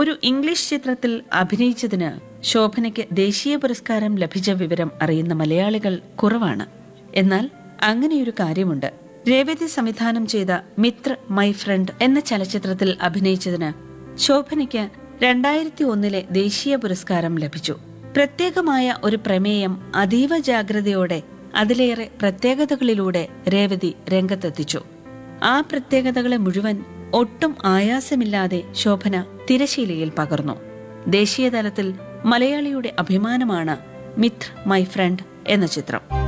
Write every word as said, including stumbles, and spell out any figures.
ഒരു ഇംഗ്ലീഷ് ചിത്രത്തിൽ അഭിനയിച്ചതിന് ശോഭനയ്ക്ക് ദേശീയ പുരസ്കാരം ലഭിച്ച വിവരം അറിയുന്ന മലയാളികൾ കുറവാണ്. എന്നാൽ അങ്ങനെയൊരു കാര്യമുണ്ട്. രേവതി സംവിധാനം ചെയ്ത മിത്ര മൈ ഫ്രണ്ട് എന്ന ചലച്ചിത്രത്തിൽ അഭിനയിച്ചതിന് ശോഭനയ്ക്ക് രണ്ടായിരത്തി ഒന്നിലെ ദേശീയ പുരസ്കാരം ലഭിച്ചു. പ്രത്യേകമായ ഒരു പ്രമേയം അതീവ ജാഗ്രതയോടെ അതിലേറെ പ്രത്യേകതകളിലൂടെ രേവതി രംഗത്തെത്തിച്ചു. ആ പ്രത്യേകതകളെ മുഴുവൻ ഒട്ടും ആയാസമില്ലാതെ ശോഭന തിരശീലയിൽ പകർന്നു. ദേശീയതലത്തിൽ മലയാളിയുടെ അഭിമാനമാണ് മിത്ര മൈ ഫ്രണ്ട് എന്ന ചിത്രം.